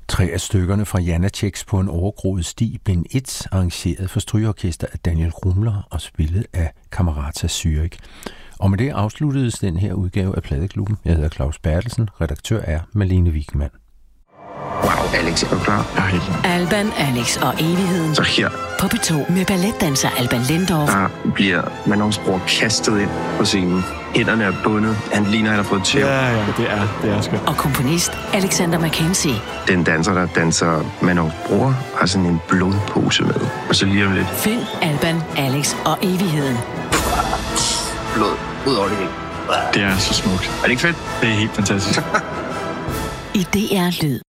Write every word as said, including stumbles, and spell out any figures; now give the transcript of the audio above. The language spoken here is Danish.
Tre af stykkerne fra Janáčeks på en overgroet sti, bind et, arrangeret for strygeorkester af Daniel Rumler og spillet af Camerata Zürich. Og med det afsluttedes den her udgave af Pladeklubben. Jeg hedder Claus Bertelsen, redaktør er Malene Wigman. Wow, Alex, er du klar? Jeg er helt klar. Alban, Alex og Evigheden. Så her. På P to med balletdanser Alban Lendorf. Der bliver Manons bror kastet ind på scenen. Hænderne er bundet. Han ligner, han har fået tæv. Ja, ja, det er, det er skønt. Og komponist Alexander Mackenzie. Den danser, der danser Manons bror, har sådan en blodpose med. Og så lige om lidt. Find Alban, Alex og Evigheden. Blod ud over det hele. Det er så smukt. Er det ikke fedt? Det er helt fantastisk. I D R Lyd.